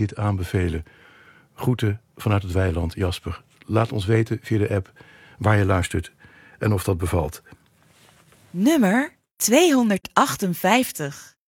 dit aanbevelen. Groeten vanuit het weiland, Jasper. Laat ons weten via de app waar je luistert en of dat bevalt. Nummer 258.